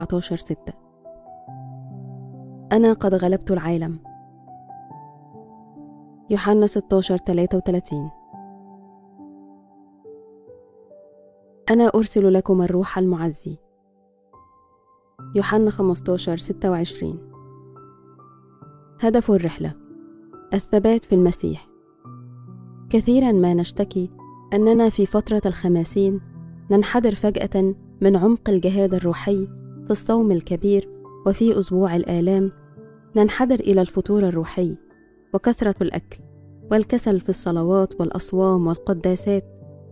14:6. أنا قد غلبت العالم. يوحنا 16:33. أنا أرسل لكم الروح المعزي. يوحنا 15:26. هدف الرحلة: الثبات في المسيح. كثيرا ما نشتكي أننا في فترة الخماسين ننحدر فجأة من عمق الجهاد الروحي في الصوم الكبير، وفي أسبوع الآلام ننحدر إلى الفتور الروحي وكثرة الأكل والكسل في الصلوات والأصوام والقداسات.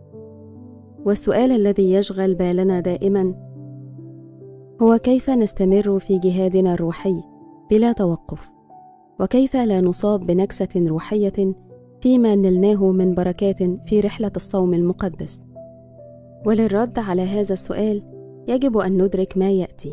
والسؤال الذي يشغل بالنا دائما هو كيف نستمر في جهادنا الروحي بلا توقف، وكيف لا نصاب بنكسة روحية فيما نلناه من بركات في رحلة الصوم المقدس. وللرد على هذا السؤال يجب أن ندرك ما يأتي: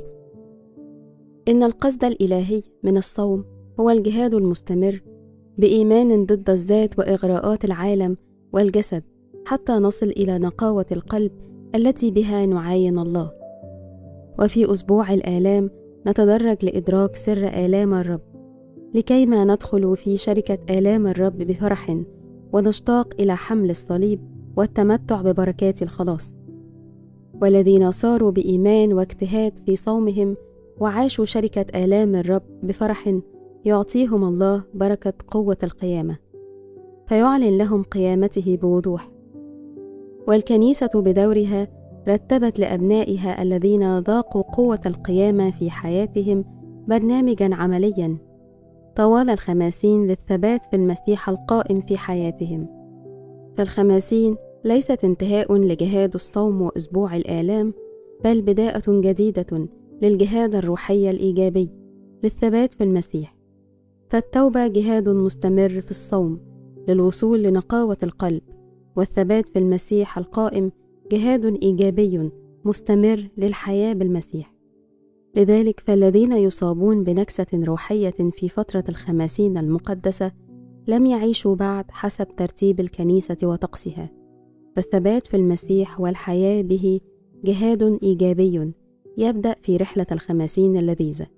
إن القصد الإلهي من الصوم هو الجهاد المستمر بإيمان ضد الذات وإغراءات العالم والجسد، حتى نصل إلى نقاوة القلب التي بها نعاين الله. وفي أسبوع الآلام نتدرج لإدراك سر آلام الرب، لكيما ندخل في شركة آلام الرب بفرح، ونشتاق إلى حمل الصليب والتمتع ببركات الخلاص. والذين صاروا بإيمان واجتهاد في صومهم وعاشوا شركة آلام الرب بفرح، يعطيهم الله بركة قوة القيامة، فيعلن لهم قيامته بوضوح. والكنيسة بدورها رتبت لأبنائها الذين ذاقوا قوة القيامة في حياتهم برنامجا عمليا طوال الخماسين للثبات في المسيح القائم في حياتهم. فالخماسين ليست انتهاء لجهاد الصوم وأسبوع الآلام، بل بداية جديدة للجهاد الروحي الإيجابي للثبات في المسيح. فالتوبة جهاد مستمر في الصوم للوصول لنقاوة القلب، والثبات في المسيح القائم جهاد إيجابي مستمر للحياة بالمسيح. لذلك فالذين يصابون بنكسة روحية في فترة الخماسين المقدسة لم يعيشوا بعد حسب ترتيب الكنيسة وطقسها، فالثبات في المسيح والحياة به جهاد إيجابي يبدأ في رحلة الخماسين اللذيذة.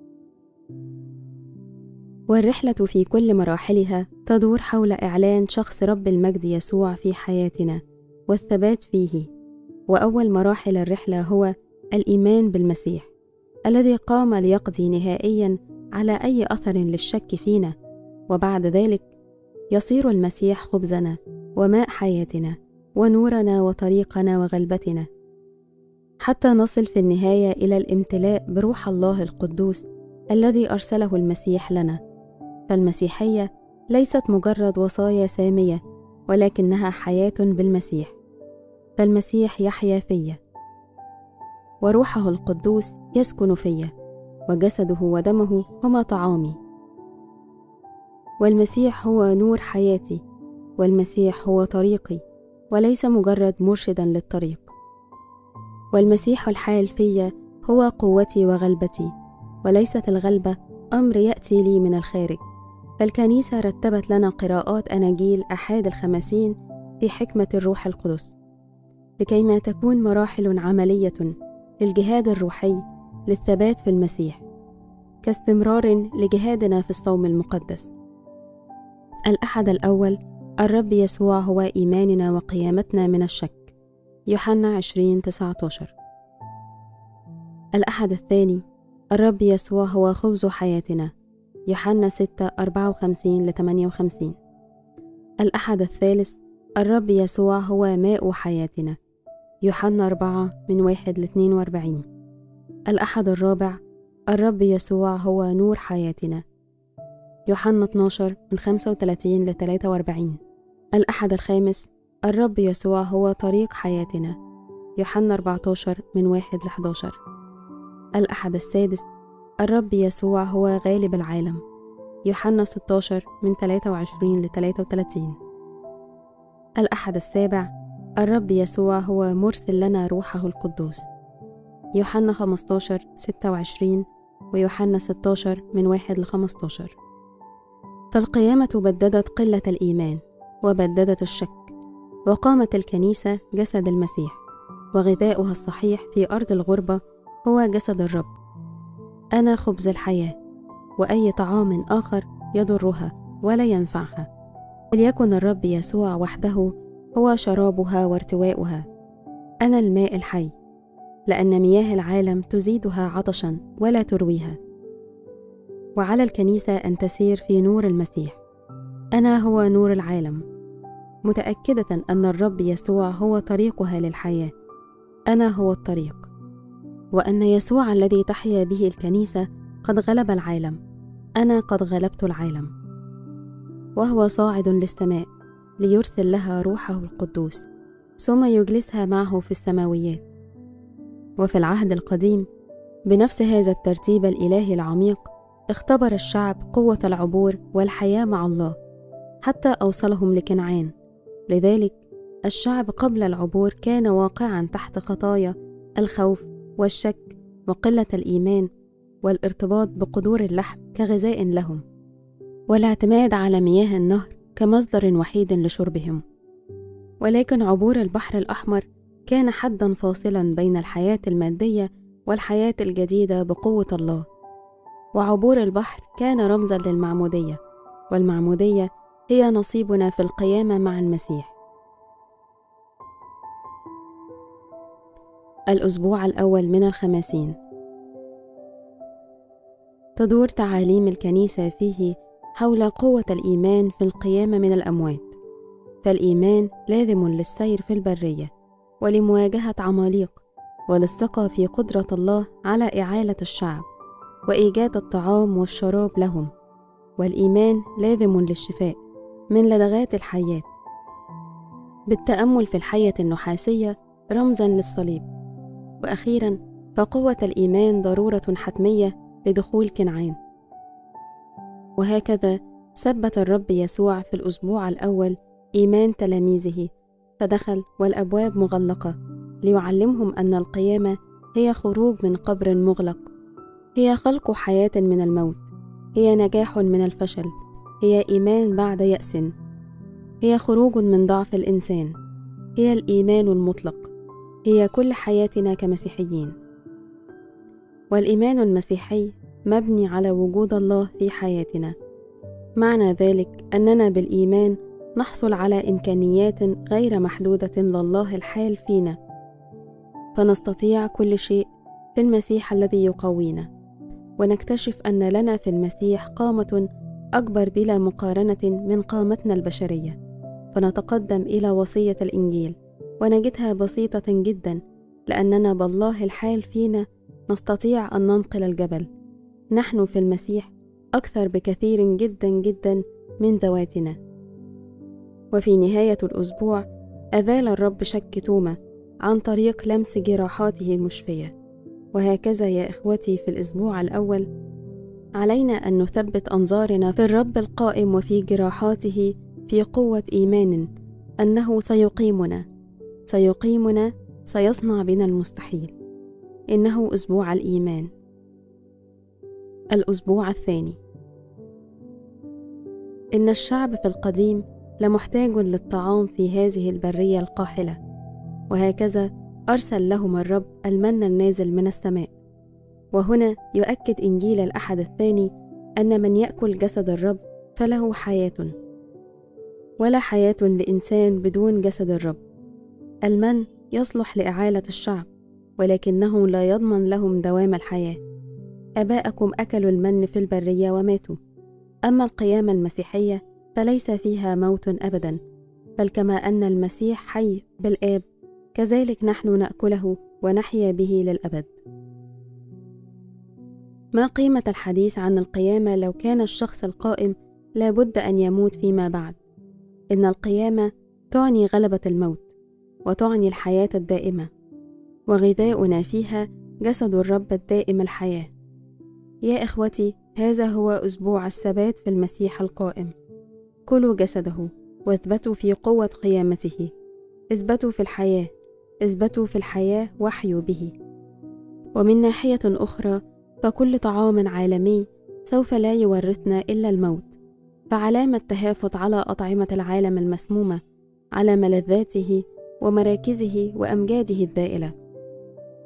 والرحلة في كل مراحلها تدور حول إعلان شخص رب المجد يسوع في حياتنا والثبات فيه. وأول مراحل الرحلة هو الإيمان بالمسيح الذي قام ليقضي نهائيا على أي أثر للشك فينا، وبعد ذلك يصير المسيح خبزنا وماء حياتنا ونورنا وطريقنا وغلبتنا، حتى نصل في النهاية إلى الامتلاء بروح الله القدوس الذي أرسله المسيح لنا. فالمسيحية ليست مجرد وصايا سامية، ولكنها حياة بالمسيح. فالمسيح يحيا فيا، وروحه القدوس يسكن فيا، وجسده ودمه هما طعامي. والمسيح هو نور حياتي، والمسيح هو طريقي وليس مجرد مرشدا للطريق. والمسيح الحال فيا هو قوتي وغلبتي، وليست الغلبة أمر يأتي لي من الخارج. فالكنيسة رتبت لنا قراءات أناجيل أحد الخماسين في حكمة الروح القدس، لكيما تكون مراحل عملية للجهاد الروحي للثبات في المسيح، كاستمرار لجهادنا في الصوم المقدس. الأحد الأول: الرب يسوع هو إيماننا وقيامتنا من الشك. يوحنا 20:19. الأحد الثاني: الرب يسوع هو خبز حياتنا. يوحنا 6:54-58. الأحد الثالث: الرب يسوع هو ماء حياتنا. يوحنا 4:1-42. الأحد الرابع: الرب يسوع هو نور حياتنا. يوحنا 12:35-43. الأحد الخامس: الرب يسوع هو طريق حياتنا. يوحنا 14:1-11. الأحد السادس: الرب يسوع هو غالب العالم. يوحنا 16:23-33. الأحد السابع: الرب يسوع هو مرسل لنا روحه القدوس. يوحنا 15:26 ويوحنا 16:1-15. فالقيامة بددت قلة الإيمان وبددت الشك، وقامت الكنيسة جسد المسيح، وغذاؤها الصحيح في أرض الغربة هو جسد الرب. أنا خبز الحياة، وأي طعام آخر يضرها ولا ينفعها. وليكن الرب يسوع وحده هو شرابها وارتواؤها. أنا الماء الحي، لأن مياه العالم تزيدها عطشا ولا ترويها. وعلى الكنيسة أن تسير في نور المسيح. أنا هو نور العالم، متأكدة أن الرب يسوع هو طريقها للحياة. أنا هو الطريق، وأن يسوع الذي تحيا به الكنيسة قد غلب العالم. أنا قد غلبت العالم. وهو صاعد للسماء ليرسل لها روحه القدوس، ثم يجلسها معه في السماويات. وفي العهد القديم بنفس هذا الترتيب الإلهي العميق اختبر الشعب قوة العبور والحياة مع الله حتى أوصلهم لكنعان. لذلك الشعب قبل العبور كان واقعا تحت خطايا الخوف والشك وقلة الإيمان والارتباط بقدور اللحم كغذاء لهم، والاعتماد على مياه النهر كمصدر وحيد لشربهم. ولكن عبور البحر الأحمر كان حداً فاصلاً بين الحياة المادية والحياة الجديدة بقوة الله. وعبور البحر كان رمزاً للمعمودية، والمعمودية هي نصيبنا في القيامة مع المسيح. الأسبوع الأول من الخماسين. تدور تعاليم الكنيسة فيه حول قوة الإيمان في القيامة من الأموات. فالإيمان لازم للسير في البرية ولمواجهة عماليق، والثقة في قدرة الله على إعالة الشعب وإيجاد الطعام والشراب لهم. والإيمان لازم للشفاء من لدغات الحيات، بالتأمل في الحية النحاسية رمزاً للصليب. وأخيراً فقوة الإيمان ضرورة حتمية لدخول كنعان. وهكذا ثبت الرب يسوع في الأسبوع الأول إيمان تلاميذه، فدخل والأبواب مغلقة ليعلمهم أن القيامة هي خروج من قبر مغلق، هي خلق حياة من الموت، هي نجاح من الفشل، هي إيمان بعد يأس، هي خروج من ضعف الإنسان، هي الإيمان المطلق، هي كل حياتنا كمسيحيين. والإيمان المسيحي مبني على وجود الله في حياتنا. معنى ذلك أننا بالإيمان نحصل على إمكانيات غير محدودة لله الحال فينا، فنستطيع كل شيء في المسيح الذي يقوينا، ونكتشف أن لنا في المسيح قامة أكبر بلا مقارنة من قامتنا البشرية، فنتقدم إلى وصية الإنجيل ونجدها بسيطة جدا، لأننا بالله الحال فينا نستطيع أن ننقل الجبل. نحن في المسيح أكثر بكثير جدا جدا من ذواتنا. وفي نهاية الأسبوع أزال الرب شك توما عن طريق لمس جراحاته المشفية. وهكذا يا إخوتي في الأسبوع الأول علينا أن نثبت أنظارنا في الرب القائم وفي جراحاته في قوة إيمان أنه سيقيمنا سيصنع بنا المستحيل. إنه أسبوع الإيمان. الأسبوع الثاني. إن الشعب في القديم لمحتاج للطعام في هذه البرية القاحلة، وهكذا أرسل لهم الرب المن النازل من السماء. وهنا يؤكد إنجيل الأحد الثاني أن من يأكل جسد الرب فله حياة، ولا حياة لإنسان بدون جسد الرب. المن يصلح لإعالة الشعب، ولكنه لا يضمن لهم دوام الحياة. آباءكم أكلوا المن في البرية وماتوا. أما القيامة المسيحية فليس فيها موت أبدا، بل كما أن المسيح حي بالآب كذلك نحن نأكله ونحيا به للأبد. ما قيمة الحديث عن القيامة لو كان الشخص القائم لابد أن يموت فيما بعد؟ إن القيامة تعني غلبة الموت، وتعني الحياة الدائمة، وغذاؤنا فيها جسد الرب الدائم الحياة. يا إخوتي، هذا هو أسبوع الثبات في المسيح القائم. كلوا جسده واثبتوا في قوة قيامته. اثبتوا في الحياة، اثبتوا في الحياة واحيوا به. ومن ناحية أخرى فكل طعام عالمي سوف لا يورثنا إلا الموت، فعلامة تهافت على أطعمة العالم المسمومة، على ملذاته ومراكزه وأمجاده الذائلة.